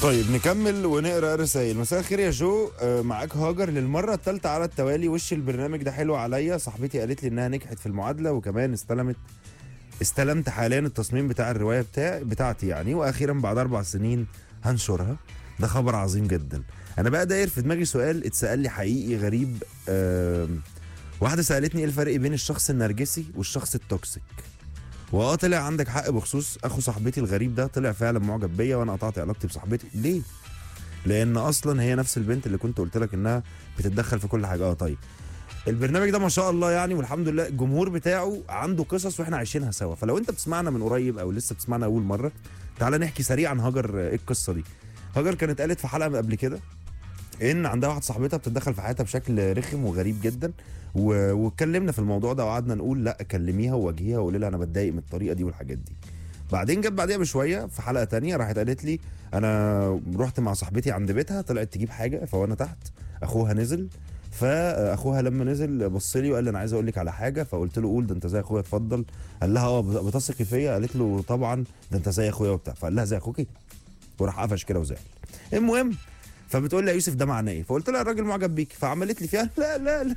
طيب نكمل ونقرا رسائل. مساء الخير يا جو، معاك هاجر للمره الثالثه على التوالي. وش البرنامج ده حلو عليا. صاحبتي قالت لي انها نجحت في المعادله، وكمان استلمت حاليا التصميم بتاع الروايه بتاعتي يعني، واخيرا بعد 4 سنين هنشرها. ده خبر عظيم جدا. انا بقى داير في دماغي سؤال اتسال لي حقيقي غريب. واحده سالتني ايه الفرق بين الشخص النرجسي والشخص التوكسيك. طلع عندك حق بخصوص اخو صاحبتي الغريب ده، طلع فعلا معجب بيا وانا قطعت علاقتي بصاحبتي. ليه؟ لان اصلا هي نفس البنت اللي كنت قلت لك انها بتتدخل في كل حاجه. طيب البرنامج ده ما شاء الله يعني، والحمد لله الجمهور بتاعه عنده قصص واحنا عايشينها سوا. فلو انت بتسمعنا من قريب او لسه بتسمعنا اول مره، تعالى نحكي سريعا عن هاجر. ايه القصه دي؟ هاجر كانت قالت في حلقه قبل كده ان عندها واحد صاحبتها بتتدخل في حياتها بشكل رخم وغريب جدا، واتكلمنا في الموضوع ده وقعدنا نقول لا كلميها وواجهيها وقولي لها انا بتضايق من الطريقه دي والحاجات دي. بعدين جت بعديها بشويه في حلقه تانية راحت قالت لي انا رحت مع صاحبتي عند بيتها، طلعت تجيب حاجه فوانا تحت اخوها نزل، فاخوها لما نزل بص لي وقال لي انا عايز اقول لك على حاجه. فقلت له قول. ده انت زي اخويا اتفضل. قال لها بتثقي فيا؟ قالت له طبعا ده انت زي اخويا وبتاع. فقال لها زي اخوكي؟ وراح قفش كده وزعل. المهم فبتقول لي يا يوسف ده معناه ايه؟ فقلت لها الراجل معجب بيك. فعملت لي فيها لا لا لا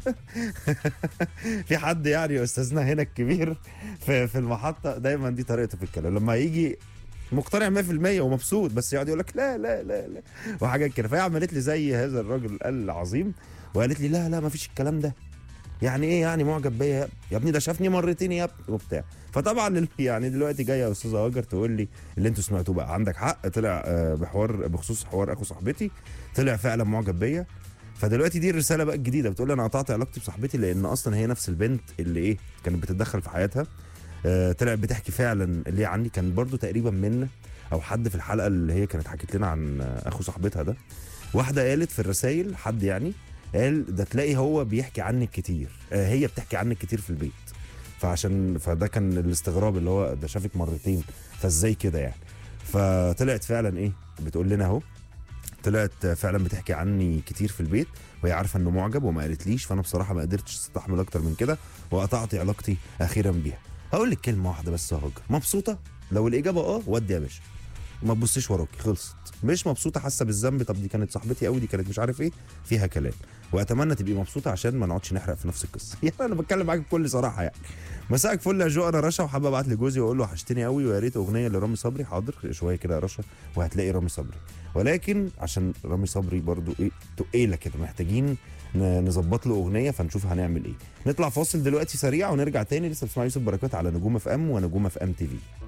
في حد يعني يا استاذنا هنا الكبير في المحطه دايما دي طريقته في الكلام، لما يجي مقتنع 100% ومبسوط بس يقعد يقول لك لا لا لا لا وحاجات كده. فهي عملت لي زي هذا الراجل العظيم وقالت لي لا لا ما فيش الكلام ده. يعني ايه يعني معجب بيا يا ابني؟ ده شافني مرتين يا ابني وبتاع. فطبعا يعني دلوقتي جايه يا استاذه هاجر تقول لي اللي انتوا سمعتوه بقى عندك حق. طلع بخصوص حوار اخو صاحبتي طلع فعلا معجب بيا. فدلوقتي دي الرساله بقى الجديده، بتقول لي انا قطعت علاقتي بصاحبتي لان اصلا هي نفس البنت اللي ايه كانت بتتدخل في حياتها. طلعت بتحكي فعلا اللي عني. كان برضو تقريبا منا او حد في الحلقه اللي هي كانت حكت لنا عن اخو صاحبتها ده، واحده قالت في الرسائل حد يعني قال ده تلاقي هو بيحكي عنك كتير، هي بتحكي عنك كتير في البيت. فده كان الاستغراب اللي هو ده شافك مرتين فازاي كده يعني. فطلعت فعلا ايه بتقول لنا اهو، طلعت فعلا بتحكي عني كتير في البيت وهي عارفه انه معجب وما قالتليش. فانا بصراحه ما قدرتش استحمل اكتر من كده وقطعت علاقتي اخيرا بيها. هقول لك كلمه واحده بس يا هاجر، مبسوطه؟ لو الاجابه ودي يا باشا ما تبصيش وراكي، خلصت. مش مبسوطه حاسه بالذنب، طب دي كانت صاحبتي قوي، دي كانت مش عارف ايه، فيها كلام. واتمنى تبقي مبسوطه عشان ما نقعدش نحرق في نفس القصه يعني انا بتكلم معاك بكل صراحه يعني. مساءك فل يا جو، انا رشا وحابه ابعت لجوزي واقول له وحشتني قوي ويا ريت اغنيه لرامي صبري. حاضر شويه كده يا رشا وهتلاقي رامي صبري، ولكن عشان رامي صبري برضو ايه تقيله كده محتاجين نظبط له اغنيه، فنشوف هنعمل ايه. نطلع فاصل دلوقتي سريع ونرجع تاني. لسه بتسمع يوسف بركات على نجوم اف ام ونجوم اف ام تي في.